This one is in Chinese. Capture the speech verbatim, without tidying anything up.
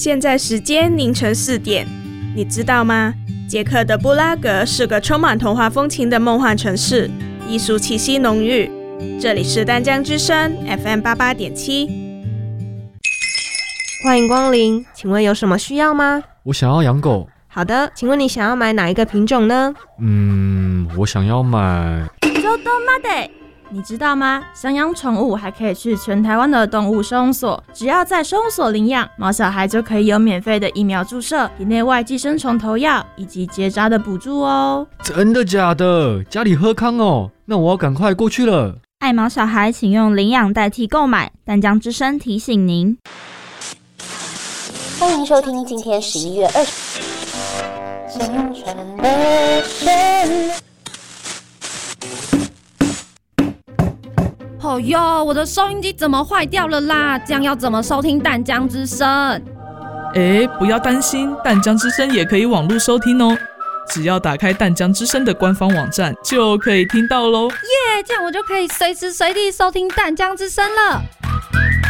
现在时间凌晨四点，你知道吗？捷克的布拉格是个充满童话风情的梦幻城市，艺术气息浓郁。这里是淡江之声 F M 八八点七， 欢迎光临，请问有什么需要吗？ 我想要养狗。 好的，请问你想要买哪一个品种呢？ 嗯，我想要买。 就都妈的！你知道吗？想养宠物还可以去全台湾的动物收容所，只要在收容所领养，毛小孩就可以有免费的疫苗注射、体内外寄生虫投药以及结扎的补助哦。 真的假的？家里喝康哦，那我要赶快过去了。 爱毛小孩请用领养代替购买，淡江之声提醒您。 欢迎收听今天十一月二十青春的旋哦哟，我的收音机怎么坏掉了啦？这样要怎么收听淡江之声？ 哎，不要担心，淡江之声也可以网络收听哦。只要打开淡江之声的官方网站，就可以听到咯。 耶，这样我就可以随时随地收听淡江之声了。